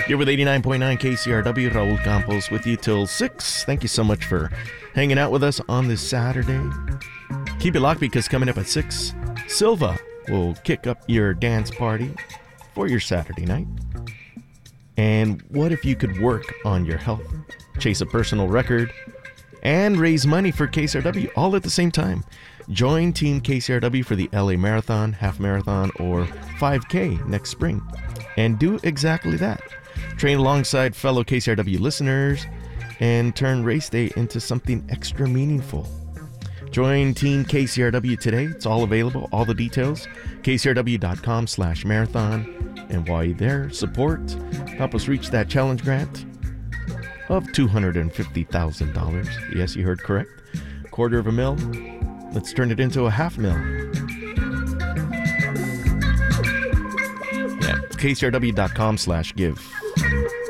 You're with 89.9 KCRW. Raul Campos with you till 6. Thank you so much for hanging out with us on this Saturday. Keep it locked because coming up at 6, Silva will kick up your dance party for your Saturday night. And what if you could work on your health, chase a personal record, and raise money for KCRW all at the same time? Join Team KCRW for the LA Marathon, Half Marathon, or 5K next spring. And do exactly that. Train alongside fellow KCRW listeners and turn race day into something extra meaningful. Join Team KCRW today. It's all available, all the details, kcrw.com/marathon. And while you're there, support, help us reach that challenge grant of $250,000. Yes, you heard correct. $250,000. Let's turn it into $500,000. Yeah, kcrw.com/give.